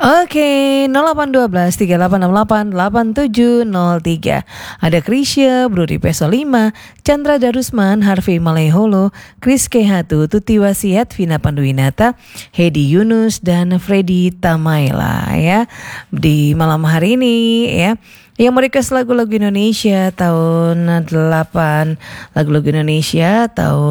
Oke, 0812 3868 8703. Ada Krisya, Brody Peso 5, Chandra Darusman, Harvey Maleholo, Kris Kehatu, Tuti Wasiat, Vina Panduwinata, Hedi Yunus, dan Freddy Tamaila ya. Di malam hari ini ya, yang merequest lagu-lagu Indonesia tahun 8, lagu-lagu Indonesia tahun